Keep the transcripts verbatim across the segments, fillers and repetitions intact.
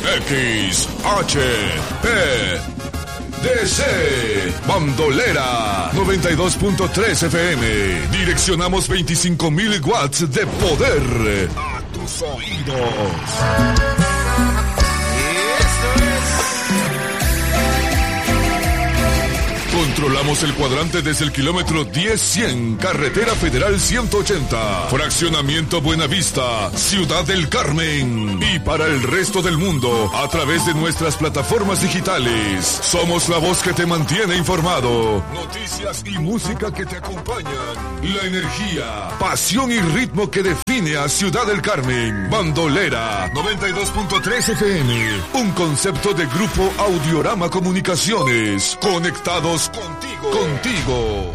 X H P D C Bandolera noventa y dos punto tres F M. Direccionamos veinticinco mil watts de poder a tus oídos. Controlamos el cuadrante desde el kilómetro diez cien, Carretera Federal ciento ochenta, Fraccionamiento Buenavista, Ciudad del Carmen. Y para el resto del mundo, a través de nuestras plataformas digitales. Somos la voz que te mantiene informado. Noticias y música que te acompañan. La energía, pasión y ritmo que define a Ciudad del Carmen. Bandolera noventa y dos punto tres F M. Un concepto de Grupo Audiorama Comunicaciones. Conectados contigo. Contigo.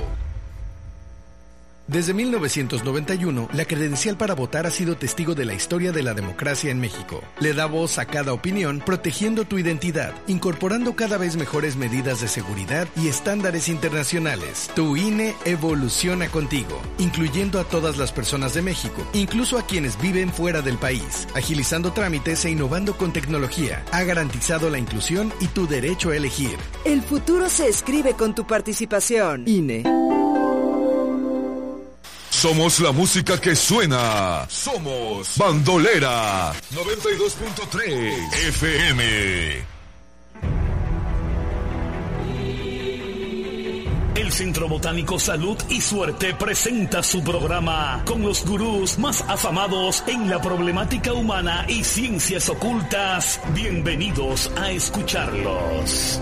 Desde mil novecientos noventa y uno, la credencial para votar ha sido testigo de la historia de la democracia en México. Le da voz a cada opinión, protegiendo tu identidad, incorporando cada vez mejores medidas de seguridad y estándares internacionales. Tu I N E evoluciona contigo, incluyendo a todas las personas de México, incluso a quienes viven fuera del país, agilizando trámites e innovando con tecnología. Ha garantizado la inclusión y tu derecho a elegir. El futuro se escribe con tu participación. I N E. Somos la música que suena. Somos Bandolera noventa y dos punto tres F M. El Centro Botánico Salud y Suerte presenta su programa con los gurús más afamados en la problemática humana y ciencias ocultas. Bienvenidos a escucharlos.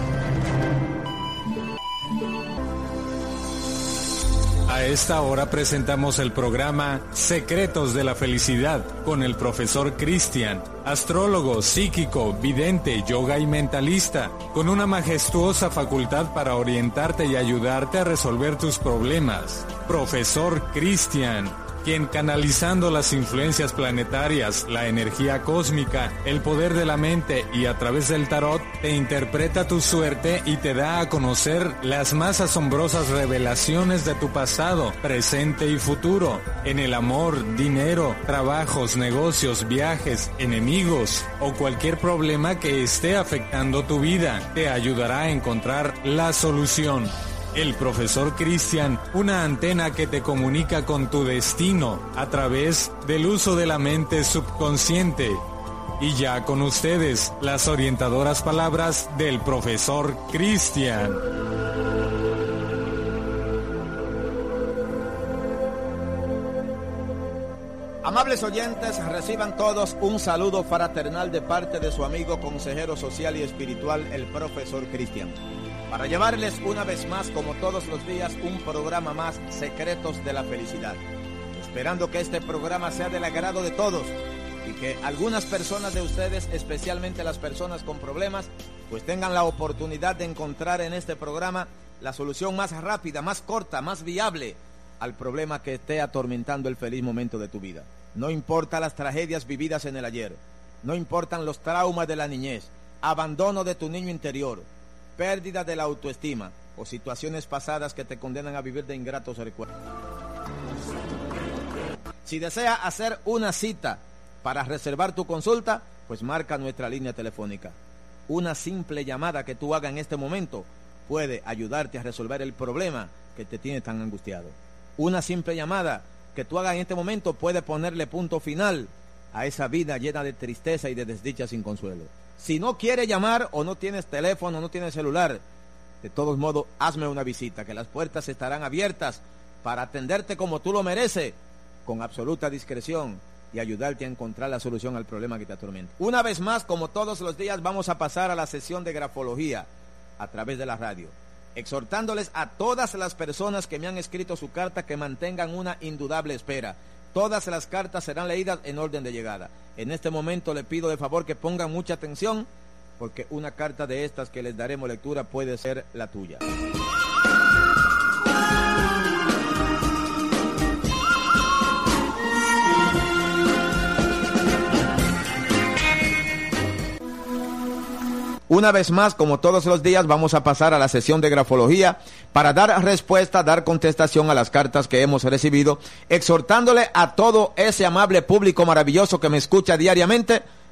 A esta hora presentamos el programa Secretos de la Felicidad con el profesor Cristian, astrólogo, psíquico, vidente, yoga y mentalista, con una majestuosa facultad para orientarte y ayudarte a resolver tus problemas. Profesor Cristian, quien canalizando las influencias planetarias, la energía cósmica, el poder de la mente y a través del tarot, te interpreta tu suerte y te da a conocer las más asombrosas revelaciones de tu pasado, presente y futuro, en el amor, dinero, trabajos, negocios, viajes, enemigos o cualquier problema que esté afectando tu vida. Te ayudará a encontrar la solución. El profesor Cristian, una antena que te comunica con tu destino a través del uso de la mente subconsciente. Y ya con ustedes, las orientadoras palabras del profesor Cristian. Amables oyentes, reciban todos un saludo fraternal de parte de su amigo consejero social y espiritual, el profesor Cristian, para llevarles una vez más, como todos los días, un programa más, Secretos de la Felicidad. Esperando que este programa sea del agrado de todos y que algunas personas de ustedes, especialmente las personas con problemas, pues tengan la oportunidad de encontrar en este programa la solución más rápida, más corta, más viable al problema que esté atormentando el feliz momento de tu vida. No importa las tragedias vividas en el ayer, no importan los traumas de la niñez, abandono de tu niño interior, pérdida de la autoestima o situaciones pasadas que te condenan a vivir de ingratos recuerdos. Si desea hacer una cita para reservar tu consulta, pues marca nuestra línea telefónica. Una simple llamada que tú hagas en este momento puede ayudarte a resolver el problema que te tiene tan angustiado. Una simple llamada que tú hagas en este momento puede ponerle punto final a esa vida llena de tristeza y de desdicha sin consuelo. Si no quieres llamar o no tienes teléfono, no tienes celular, de todos modos, hazme una visita, que las puertas estarán abiertas para atenderte como tú lo mereces, con absoluta discreción y ayudarte a encontrar la solución al problema que te atormenta. Una vez más, como todos los días, vamos a pasar a la sesión de grafología a través de la radio, exhortándoles a todas las personas que me han escrito su carta que mantengan una indudable espera. Todas las cartas serán leídas en orden de llegada. En este momento le pido de favor que pongan mucha atención, porque una carta de estas que les daremos lectura puede ser la tuya. Una vez más, como todos los días, vamos a pasar a la sesión de grafología para dar respuesta, dar contestación a las cartas que hemos recibido, exhortándole a todo ese amable público maravilloso que me escucha diariamente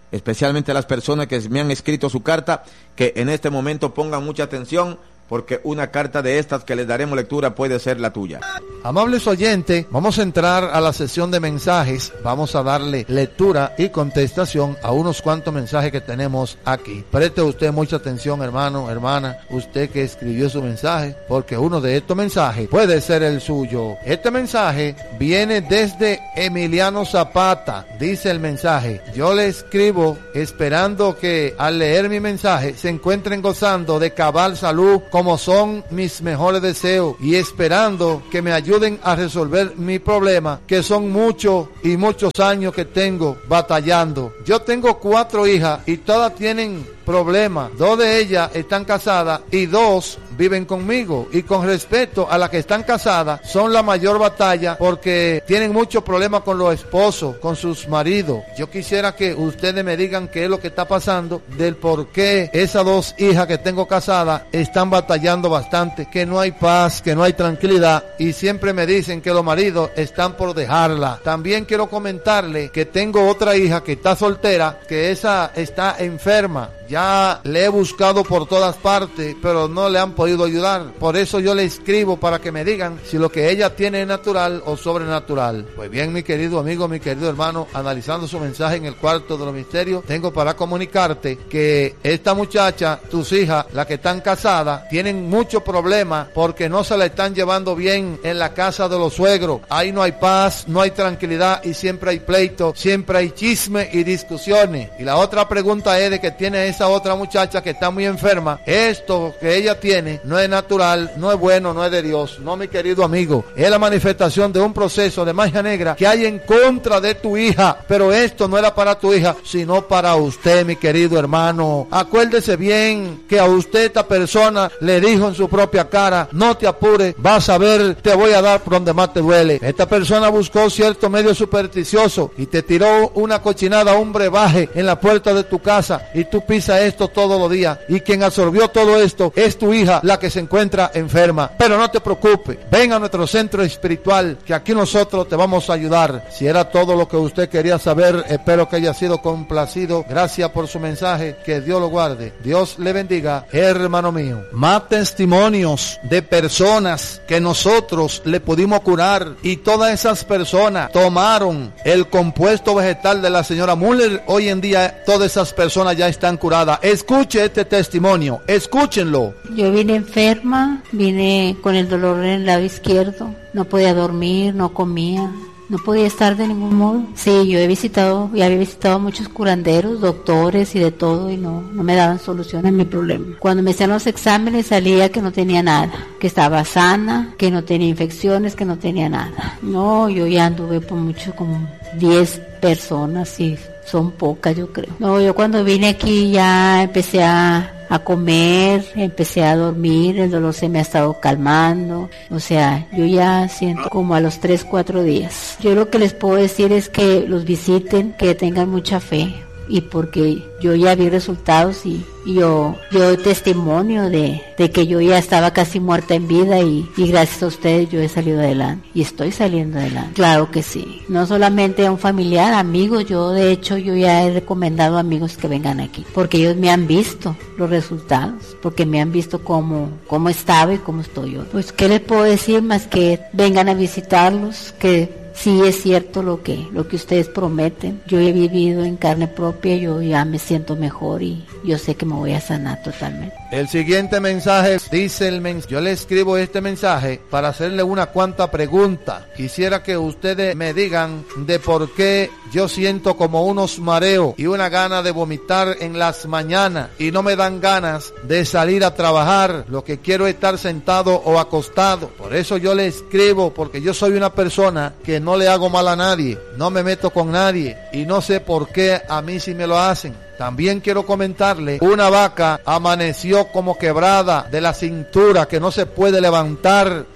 especialmente a las personas que me han escrito su carta, que en este momento pongan mucha atención, porque una carta de estas que les daremos lectura puede ser la tuya. Amables oyentes, vamos a entrar a la sesión de mensajes. Vamos a darle lectura y contestación a unos cuantos mensajes que tenemos aquí. Preste usted mucha atención, hermano, hermana, usted que escribió su mensaje, porque uno de estos mensajes puede ser el suyo. Este mensaje viene desde Emiliano Zapata. Dice el mensaje: yo le escribo esperando que al leer mi mensaje se encuentren gozando de cabal salud, como son mis mejores deseos, y esperando que me ayuden a resolver mi problema, que son muchos y muchos años que tengo batallando. Yo tengo cuatro hijas y todas tienen problemas. Dos de ellas están casadas y dos viven conmigo, y con respecto a las que están casadas son la mayor batalla porque tienen muchos problemas con los esposos, con sus maridos. Yo quisiera que ustedes me digan qué es lo que está pasando, del por qué esas dos hijas que tengo casadas están batallando bastante, que no hay paz, que no hay tranquilidad, y siempre me dicen que los maridos están por dejarla. También quiero comentarle que tengo otra hija que está soltera, que esa está enferma. Ya le he buscado por todas partes, pero no le han podido ayudar. Por eso yo le escribo para que me digan si lo que ella tiene es natural o sobrenatural. Pues bien, mi querido amigo, mi querido hermano, analizando su mensaje en el cuarto de los misterios, tengo para comunicarte que esta muchacha, tus hijas, las que están casadas, tienen muchos problemas porque no se la están llevando bien en la casa de los suegros. Ahí no hay paz, no hay tranquilidad y siempre hay pleito, siempre hay chisme y discusiones. Y la otra pregunta es de que tiene esa otra muchacha que está muy enferma. Esto que ella tiene no es natural, no es bueno, no es de Dios. No, mi querido amigo, es la manifestación de un proceso de magia negra que hay en contra de tu hija. Pero esto no era para tu hija, sino para usted, mi querido hermano. Acuérdese bien que a usted esta persona le dijo en su propia cara: no te apures, vas a ver, te voy a dar por donde más te duele. Esta persona buscó cierto medio supersticioso y te tiró una cochinada, un brebaje en la puerta de tu casa, y tú pisas esto todos los días, y quien absorbió todo esto es tu hija, la que se encuentra enferma. Pero no te preocupes, ven a nuestro centro espiritual, que aquí nosotros te vamos a ayudar. Si era todo lo que usted quería saber, espero que haya sido complacido. Gracias por su mensaje, que Dios lo guarde, Dios le bendiga, hermano mío. Más testimonios de personas que nosotros le pudimos curar, y todas esas personas tomaron el compuesto vegetal de la señora Müller. Hoy en día todas esas personas ya están curadas. Escuche este testimonio, escúchenlo. Yo vine enferma, vine con el dolor en el lado izquierdo, no podía dormir, no comía, no podía estar de ningún modo. Sí, yo he visitado, ya había visitado muchos curanderos, doctores y de todo, y no, no me daban solución a mi problema. Cuando me hacían los exámenes salía que no tenía nada, que estaba sana, que no tenía infecciones, que no tenía nada. No, yo ya anduve por mucho, como diez personas, y son pocas, yo creo. No, yo cuando vine aquí ya empecé a, a comer, empecé a dormir, el dolor se me ha estado calmando. O sea, yo ya siento como a los tres, cuatro días. Yo lo que les puedo decir es que los visiten, que tengan mucha fe, y porque yo ya vi resultados, y, y yo, yo doy testimonio de, de que yo ya estaba casi muerta en vida, y, y gracias a ustedes yo he salido adelante, y estoy saliendo adelante. Claro que sí, no solamente a un familiar, amigos, yo de hecho yo ya he recomendado a amigos que vengan aquí, porque ellos me han visto los resultados, porque me han visto cómo, cómo estaba y cómo estoy yo. Pues qué les puedo decir más que vengan a visitarlos, que sí es cierto lo que lo que ustedes prometen. Yo he vivido en carne propia, yo ya me siento mejor y yo sé que me voy a sanar totalmente. El siguiente mensaje dice el mens yo le escribo este mensaje para hacerle una cuanta pregunta. Quisiera que ustedes me digan de por qué yo siento como unos mareos y una gana de vomitar en las mañanas, y no me dan ganas de salir a trabajar. Lo que quiero es estar sentado o acostado. Por eso yo le escribo, porque yo soy una persona que no le hago mal a nadie, no me meto con nadie, y no sé por qué a mí sí me lo hacen. También quiero comentarle, una vaca amaneció como quebrada de la cintura, que no se puede levantar,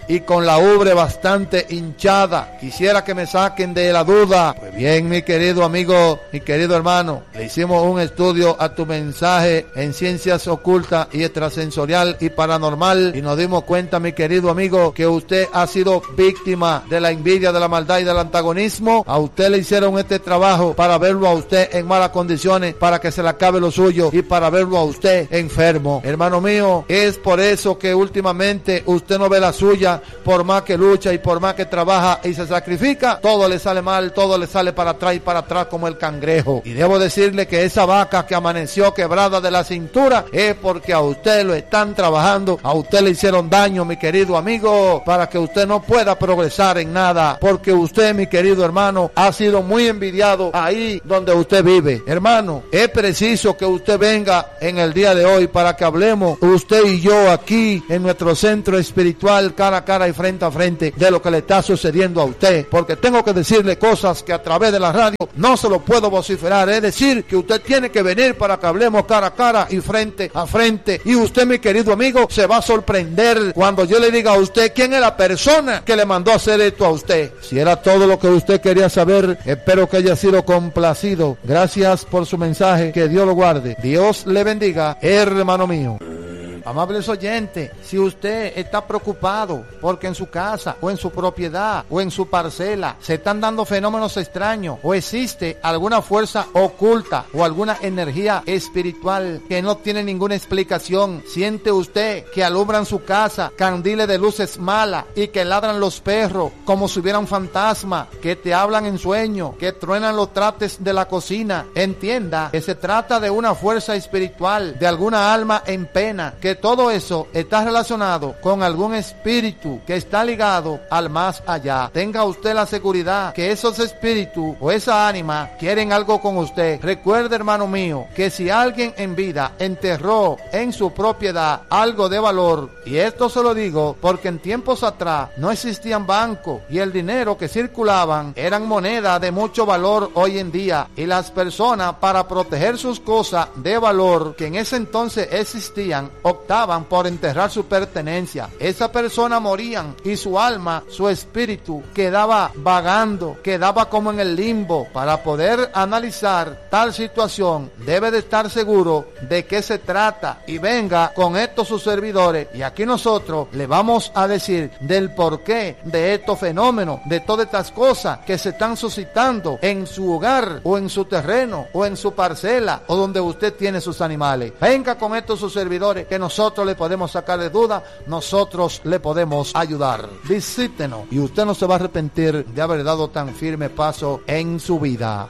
y con la ubre bastante hinchada. Quisiera que me saquen de la duda. Pues bien, mi querido amigo, mi querido hermano, le hicimos un estudio a tu mensaje en ciencias ocultas y extrasensorial y paranormal y nos dimos cuenta, mi querido amigo, que usted ha sido víctima de la envidia, de la maldad y del antagonismo. A usted le hicieron este trabajo para verlo a usted en malas condiciones, para que se le acabe lo suyo y para verlo a usted enfermo. Hermano mío, es por eso que últimamente usted no ve la suya, por más que lucha y por más que trabaja y se sacrifica, todo le sale mal, todo le sale para atrás y para atrás como el cangrejo. Y debo decirle que esa vaca que amaneció quebrada de la cintura es porque a usted lo están trabajando, a usted le hicieron daño, mi querido amigo, para que usted no pueda progresar en nada, porque usted, mi querido hermano, ha sido muy envidiado ahí donde usted vive. Hermano, es preciso que usted venga en el día de hoy para que hablemos usted y yo aquí en nuestro centro espiritual, cara a cara y frente a frente, de lo que le está sucediendo a usted, porque tengo que decirle cosas que a través de la radio no se lo puedo vociferar. Es decir, que usted tiene que venir para que hablemos cara a cara y frente a frente, y usted, mi querido amigo, se va a sorprender cuando yo le diga a usted quién es la persona que le mandó a hacer esto a usted. Si era todo lo que usted quería saber, espero que haya sido complacido. Gracias por su mensaje, que Dios lo guarde. Dios le bendiga, hermano mío. Amables oyentes, si usted está preocupado porque en su casa o en su propiedad o en su parcela se están dando fenómenos extraños o existe alguna fuerza oculta o alguna energía espiritual que no tiene ninguna explicación, siente usted que alumbran su casa candiles de luces malas y que ladran los perros como si hubieran fantasmas, que te hablan en sueño, que truenan los trastes de la cocina, entienda que se trata de una fuerza espiritual, de alguna alma en pena, que todo eso está relacionado con algún espíritu que está ligado al más allá. Tenga usted la seguridad que esos espíritus o esa ánima quieren algo con usted. Recuerde, hermano mío, que si alguien en vida enterró en su propiedad algo de valor, y esto se lo digo porque en tiempos atrás no existían bancos y el dinero que circulaban eran monedas de mucho valor hoy en día, y las personas, para proteger sus cosas de valor que en ese entonces existían, optaban por enterrar su pertenencia. Esa persona morían y su alma, su espíritu quedaba vagando, quedaba como en el limbo. Para poder analizar tal situación debe de estar seguro de qué se trata y venga con estos sus servidores, y aquí nosotros le vamos a decir del porqué de estos fenómenos, de todas estas cosas que se están suscitando en su hogar o en su terreno o en su parcela o donde usted tiene sus animales. Venga con estos sus servidores que nosotros le podemos sacar de duda, nosotros le podemos ayudar. Visítenos y usted no se va a arrepentir de haber dado tan firme paso en su vida.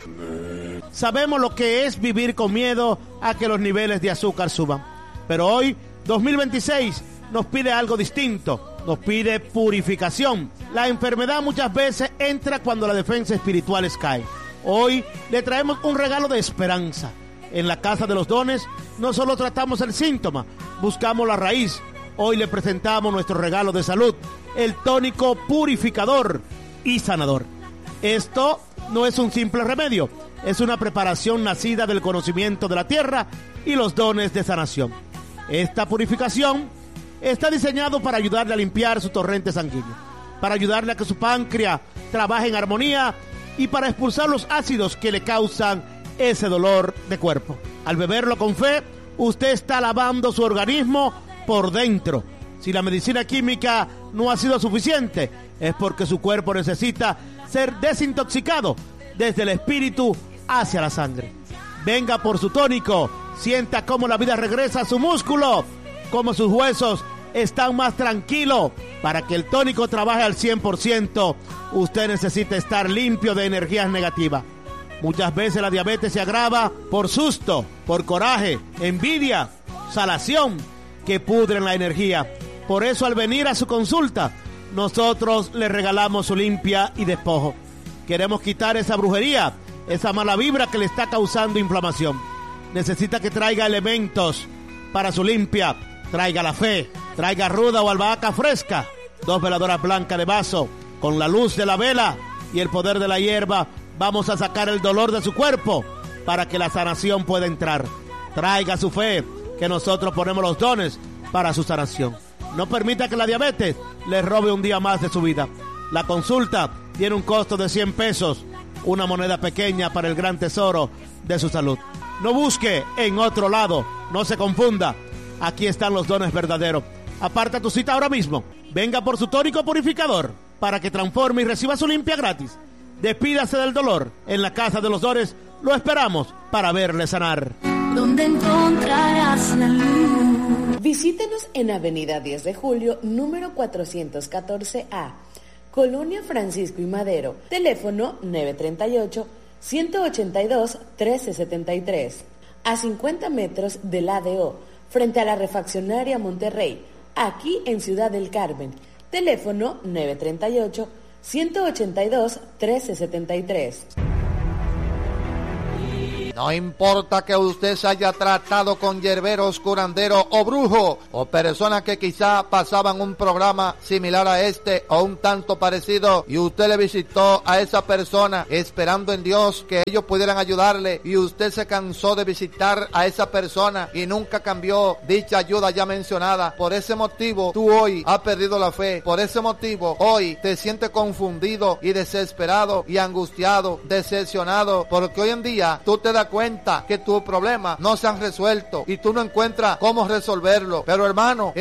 Sabemos lo que es vivir con miedo a que los niveles de azúcar suban, pero hoy, dos mil veintiséis, nos pide algo distinto, nos pide purificación. La enfermedad muchas veces entra cuando la defensa espiritual cae. Hoy le traemos un regalo de esperanza. En la Casa de los Dones no solo tratamos el síntoma, buscamos la raíz. Hoy le presentamos nuestro regalo de salud, el tónico purificador y sanador. Esto no es un simple remedio, es una preparación nacida del conocimiento de la tierra y los dones de sanación. Esta purificación está diseñado para ayudarle a limpiar su torrente sanguíneo, para ayudarle a que su páncreas trabaje en armonía y para expulsar los ácidos que le causan ese dolor de cuerpo. Al beberlo con fe, usted está lavando su organismo por dentro. Si la medicina química no ha sido suficiente, es porque su cuerpo necesita ser desintoxicado desde el espíritu hacia la sangre. Venga por su tónico, sienta cómo la vida regresa a su músculo, cómo sus huesos están más tranquilos. Para que el tónico trabaje al cien por ciento, usted necesita estar limpio de energías negativas. Muchas veces la diabetes se agrava por susto, por coraje, envidia, salación, que pudren la energía. Por eso, al venir a su consulta, nosotros le regalamos su limpia y despojo. Queremos quitar esa brujería, esa mala vibra que le está causando inflamación. Necesita que traiga elementos para su limpia. Traiga la fe, traiga ruda o albahaca fresca, dos veladoras blancas de vaso, con la luz de la vela y el poder de la hierba. Vamos a sacar el dolor de su cuerpo para que la sanación pueda entrar. Traiga su fe, que nosotros ponemos los dones para su sanación. No permita que la diabetes le robe un día más de su vida. La consulta tiene un costo de cien pesos, una moneda pequeña para el gran tesoro de su salud. No busque en otro lado, no se confunda. Aquí están los dones verdaderos. Aparta tu cita ahora mismo. Venga por su tónico purificador para que transforme y reciba su limpia gratis. Despídase del dolor. En la Casa de los Dones lo esperamos para verle sanar. Donde encontrarás la luz. Visítenos en Avenida diez de Julio, número cuatrocientos catorce A, Colonia Francisco y Madero. Teléfono nueve tres ocho, uno ocho dos, uno tres siete tres. A cincuenta metros del A D O, frente a la Refaccionaria Monterrey, aquí en Ciudad del Carmen. Teléfono nueve tres ocho, uno ocho dos, uno tres siete tres. No importa que usted se haya tratado con yerberos, curandero o brujo, o personas que quizá pasaban un programa similar a este o un tanto parecido, y usted le visitó a esa persona esperando en Dios que ellos pudieran ayudarle, y usted se cansó de visitar a esa persona y nunca cambió dicha ayuda ya mencionada. Por ese motivo tú hoy has perdido la fe. Por ese motivo hoy te sientes confundido y desesperado y angustiado, decepcionado, porque hoy en día tú te das cuenta que tus problemas no se han resuelto y tú no encuentras cómo resolverlo. Pero hermano,